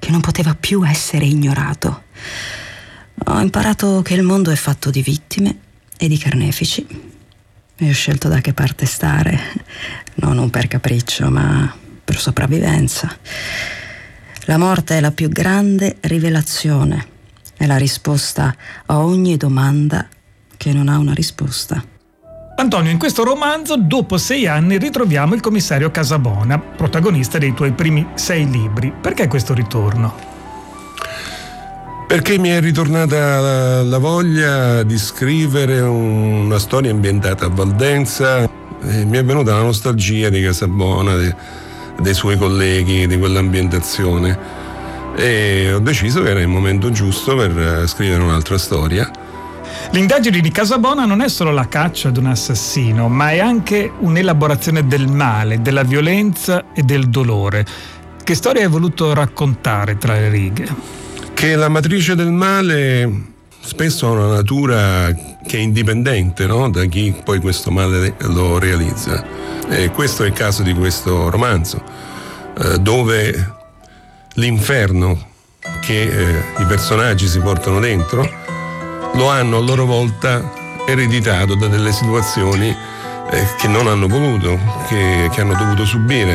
che non poteva più essere ignorato. Ho imparato che il mondo è fatto di vittime e di carnefici e ho scelto da che parte stare, non per capriccio, ma per sopravvivenza. La morte è la più grande rivelazione, è la risposta a ogni domanda che non ha una risposta. Antonio, in questo romanzo, dopo 6 anni, ritroviamo il commissario Casabona, protagonista dei tuoi primi 6 libri. Perché questo ritorno? Perché mi è ritornata la voglia di scrivere una storia ambientata a Valdenza e mi è venuta la nostalgia di Casabona, dei suoi colleghi, di quell'ambientazione, e ho deciso che era il momento giusto per scrivere un'altra storia. L'indagine di Casabona non è solo la caccia ad un assassino, ma è anche un'elaborazione del male, della violenza e del dolore. Che storia hai voluto raccontare tra le righe? Che la matrice del male spesso ha una natura che è indipendente, no? Da chi poi questo male lo realizza. E questo è il caso di questo romanzo, dove l'inferno che i personaggi si portano dentro lo hanno a loro volta ereditato da delle situazioni che non hanno voluto, che hanno dovuto subire.